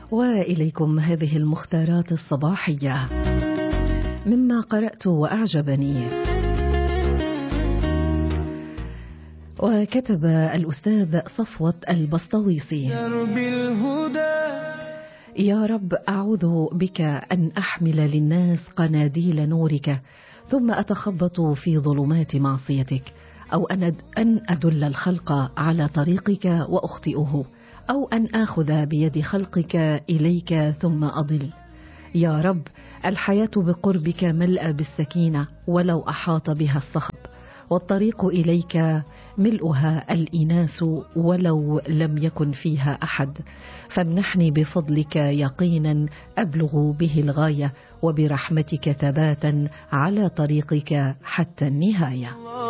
وإليكم هذه المختارات الصباحية مما قرأت وأعجبني. وكتب الأستاذ صفوة البسطويسي: يا رب أعوذ بك أن أحمل للناس قناديل نورك ثم أتخبط في ظلمات معصيتك، أو أن أدل الخلق على طريقك وأخطئه، أو أن آخذ بيد خلقك إليك ثم أضل. يا رب الحياة بقربك ملأ بالسكينة ولو أحاط بها الصخب، والطريق إليك ملؤها الإناس ولو لم يكن فيها أحد، فامنحني بفضلك يقينا أبلغ به الغاية، وبرحمتك ثباتا على طريقك حتى النهاية.